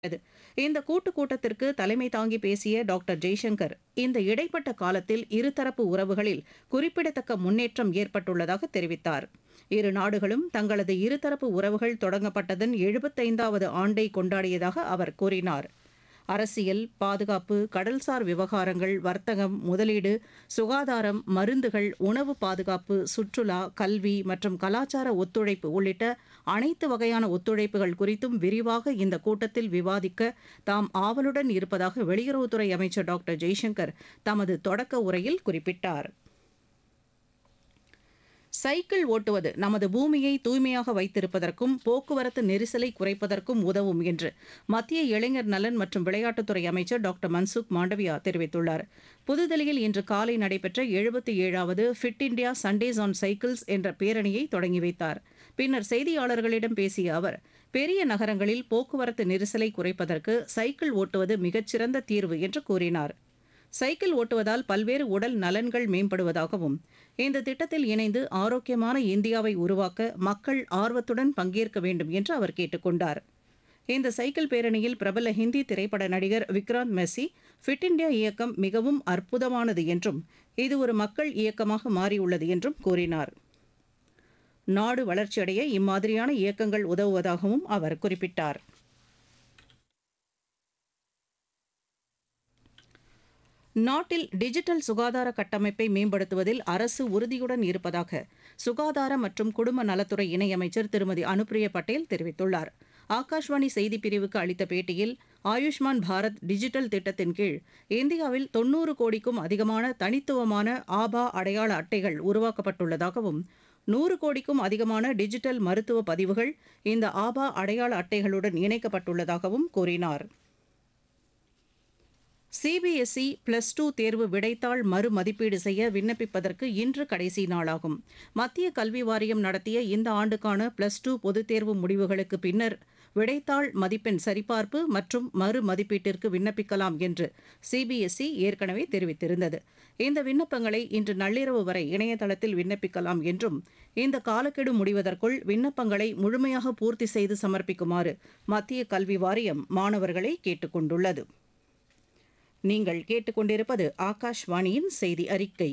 இந்த கூட்டத்திற்கு தலைமை தாங்கி பேசிய டாக்டர் ஜெய்சங்கர், இந்த இடைப்பட்ட காலத்தில் இருதரப்பு உறவுகளில் குறிப்பிடத்தக்க முன்னேற்றம் ஏற்பட்டுள்ளதாக தெரிவித்தார். இரு நாடுகளும் தங்களது இருதரப்பு உறவுகள் தொடங்கப்பட்டதன் 75வது ஆண்டை கொண்டாடியதாக அவர் கூறினார். அரசியல், பாதுகாப்பு, கடல்சார் விவகாரங்கள், வர்த்தகம், முதலீடு, சுகாதாரம், மருந்துகள், உணவு பாதுகாப்பு, சுற்றுலா, கல்வி மற்றும் கலாச்சார ஒத்துழைப்பு உள்ளிட்ட அனைத்து வகையான ஒத்துழைப்புகள் குறித்தும் விரிவாக இந்த கூட்டத்தில் விவாதிக்க தாம் ஆவலுடன் இருப்பதாக வெளியுறவுத்துறை அமைச்சர் டாக்டர் ஜெய்சங்கர் தமது தொடக்க உரையில் குறிப்பிட்டார். சைக்கிள் ஓட்டுவது நமது பூமியை தூய்மையாக வைத்திருப்பதற்கும் போக்குவரத்து நெரிசலை குறைப்பதற்கும் உதவும் என்று மத்திய இளைஞர் நலன் மற்றும் விளையாட்டுத்துறை அமைச்சர் டாக்டர் மன்சுக் மாண்டவியா தெரிவித்துள்ளார். புதுதில்லியில் இன்று காலை நடைபெற்ற 77வது fit India Sundays on cycles என்ற பேரணியை தொடங்கி வைத்தார். பின்னர் செய்தியாளர்களிடம் பேசிய அவர், பெரிய நகரங்களில் போக்குவரத்து நெரிசலை குறைப்பதற்கு சைக்கிள் ஓட்டுவது மிகச்சிறந்த தீர்வு என்று கூறினார். சைக்கிள் ஓட்டுவதால் பல்வேறு உடல் நலன்கள் மேம்படுவதாகவும், இந்த திட்டத்தில் இணைந்து ஆரோக்கியமான இந்தியாவை உருவாக்க மக்கள் ஆர்வத்துடன் பங்கேற்க வேண்டும் என்று அவர் கேட்டுக் கொண்டார். இந்த சைக்கிள் பேரணியில் பிரபல ஹிந்தி திரைப்பட நடிகர் விக்ராந்த் மெஸ்ஸி, ஃபிட் இண்டியா இயக்கம் மிகவும் அற்புதமானது என்றும் இது ஒரு மக்கள் இயக்கமாக மாறியுள்ளது என்றும் கூறினார். நாடு வளர்ச்சியடைய இம்மாதிரியான இயக்கங்கள் உதவுவதாகவும் அவர் குறிப்பிட்டார். நாட்டில் டிஜிட்டல் சுகாதார கட்டமைப்பை மேம்படுத்துவதில் அரசு உறுதியுடன் இருப்பதாக சுகாதார மற்றும் குடும்ப நலத்துறை இணையமைச்சர் திருமதி அனுப்பிரியா பட்டேல் தெரிவித்துள்ளார். ஆகாஷ்வாணி செய்திப்பிரிவுக்கு அளித்த பேட்டியில், ஆயுஷ்மான் பாரத் டிஜிட்டல் திட்டத்தின் கீழ் இந்தியாவில் 90 கோடிக்கும் அதிகமான தனித்துவமான ஆபா அடையாள அட்டைகள் உருவாக்கப்பட்டுள்ளதாகவும், 100 கோடிக்கும் அதிகமான டிஜிட்டல் மருத்துவ பதிவுகள் இந்த ஆபா அடையாள அட்டைகளுடன் இணைக்கப்பட்டுள்ளதாகவும் கூறினார். சிபிஎஸ்இ +2 தேர்வு விடைத்தாள் மறுமதிப்பீடு செய்ய விண்ணப்பிப்பதற்கு இன்று கடைசி நாளாகும். மத்திய கல்வி வாரியம் நடத்திய இந்த ஆண்டுக்கான +2 பொதுத் தேர்வு முடிவுகளுக்கு பின்னர் விடைத்தாள் மதிப்பெண் சரிபார்ப்பு மற்றும் மறுமதிப்பீட்டிற்கு விண்ணப்பிக்கலாம் என்று சிபிஎஸ்இ ஏற்கனவே தெரிவித்திருந்தது. இந்த விண்ணப்பங்களை இன்று நள்ளிரவு வரை இணையதளத்தில் விண்ணப்பிக்கலாம் என்றும், இந்த காலக்கெடு முடிவதற்குள் விண்ணப்பங்களை முழுமையாக பூர்த்தி செய்து சமர்ப்பிக்குமாறு மத்திய கல்வி வாரியம் மாணவர்களை கேட்டுக் கொண்டுள்ளது. நீங்கள் கேட்டுக்கொண்டிருப்பது ஆகாஷ்வாணியின் செய்தி அறிக்கை.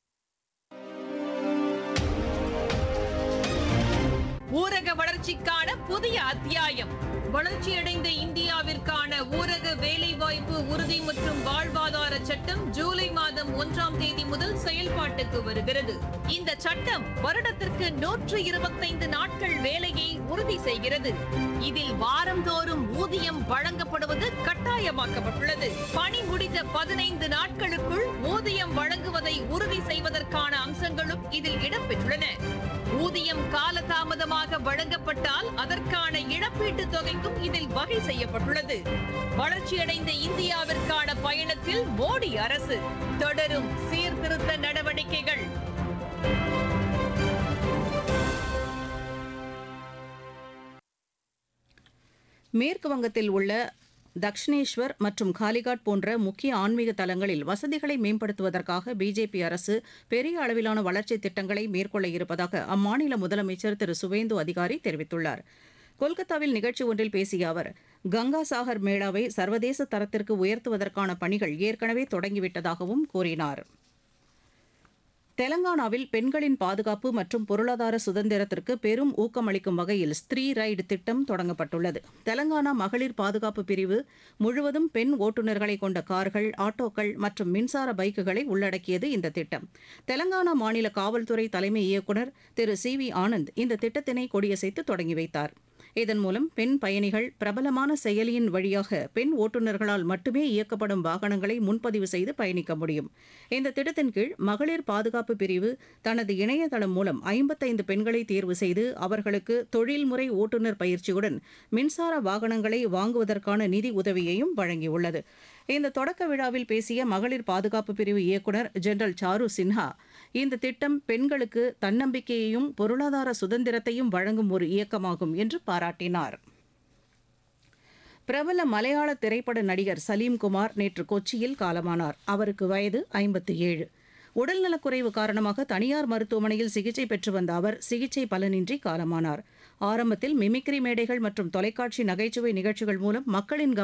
ஊரக வளர்ச்சிக்கான புதிய அத்தியாயம். வளர்ச்சியடைந்த இந்தியாவிற்கான ஊரக வேலைவாய்ப்பு உறுதி மற்றும் வாழ்வாதார சட்டம் ஜூலை மாதம் 1ஆம் தேதி முதல் செயல்பாட்டுக்கு வருகிறது. இந்த சட்டம் வருடத்திற்கு 125 நாட்கள் வேலையை உறுதி செய்கிறது. இதில் வாரந்தோறும் ஊதியம் வழங்கப்படுவது கட்டாயமாக்கப்பட்டுள்ளது. பணி முடிந்த 15 நாட்களுக்குள் ஊதியம் வழங்குவதை உறுதி செய்வதற்கான அம்சங்களும் இதில் இடம்பெற்றுள்ளன. ஊதியம் காலதாமதமாக வழங்கப்பட்டால் அதற்கான இழப்பீட்டுத் தொகைக்கும் இதில் வகை செய்யப்பட்டுள்ளது. வளர்ச்சியடைந்த இந்தியாவிற்கான பயணத்தில் மோடி அரசு தொடரும் சீர்திருத்த நடவடிக்கைகள். மேற்கு வங்கத்தில் உள்ள தக்ஷிணேஸ்வர் மற்றும் காலிகாட் போன்ற முக்கிய ஆன்மீக தலங்களில் வசதிகளை மேம்படுத்துவதற்காக பிஜேபி அரசு பெரிய அளவிலான வளர்ச்சித் திட்டங்களை மேற்கொள்ள இருப்பதாக அம்மாநில முதலமைச்சர் திரு சுவேந்து அதிகாரி தெரிவித்துள்ளார். கொல்கத்தாவில் நிகழ்ச்சி ஒன்றில் பேசிய அவர், கங்கா சாகர் மேளாவை சர்வதேச தரத்திற்கு உயர்த்துவதற்கான பணிகள் ஏற்கனவே தொடங்கிவிட்டதாகவும் கூறினார். தெலங்கானாவில் பெண்களின் பாதுகாப்பு மற்றும் பொருளாதார சுதந்திரத்திற்கு பெரும் ஊக்கமளிக்கும் வகையில் ஸ்திரீ ரைடு திட்டம் தொடங்கப்பட்டுள்ளது. தெலங்கானா மகளிர் பாதுகாப்பு பிரிவு முழுவதும் பெண் ஓட்டுநர்களை கொண்ட கார்கள், ஆட்டோக்கள் மற்றும் மின்சார பைக்குகளை உள்ளடக்கியது இந்த திட்டம். தெலங்கானா மாநில காவல்துறை தலைமை இயக்குநர் திரு சி.வி. ஆனந்த் இந்த திட்டத்தினை கொடியசைத்து தொடங்கி வைத்தார். இதன் மூலம் பெண் பயணிகள் பிரபலமான செயலியின் வழியாக பெண் ஓட்டுநர்களால் மட்டுமே இயக்கப்படும் வாகனங்களை முன்பதிவு செய்து பயணிக்க முடியும். இந்த திட்டத்தின் கீழ் மகளிர் பாதுகாப்பு பிரிவு தனது இணையதளம் மூலம் 55 பெண்களை தேர்வு செய்து அவர்களுக்கு தொழில்முறை ஓட்டுநர் பயிற்சியுடன் மின்சார வாகனங்களை வாங்குவதற்கான நிதி உதவியையும் வழங்கியுள்ளது. இந்த தொடக்க விழாவில் பேசிய மகளிர் பாதுகாப்பு பிரிவு இயக்குநர் ஜெனரல் சாரு சின்ஹா, இந்த திட்டம் பெண்களுக்கு தன்னம்பிக்கையையும் பொருளாதார சுதந்திரத்தையும் வழங்கும் ஒரு இயக்கமாகும் என்று பாராட்டினார். பிரபல மலையாள திரைப்பட நடிகர் சலீம்குமார் நேற்று கொச்சியில் காலமானார். அவருக்கு வயது 57. உடல்நலக்குறைவு காரணமாக தனியார் மருத்துவமனையில் சிகிச்சை பெற்று வந்த அவர் சிகிச்சை பலனின்றி காலமானார். ஆரம்பத்தில் மிமிக்ரி மேடைகள் மற்றும் தொலைக்காட்சி நகைச்சுவை நிகழ்ச்சிகள் மூலம் மக்களின்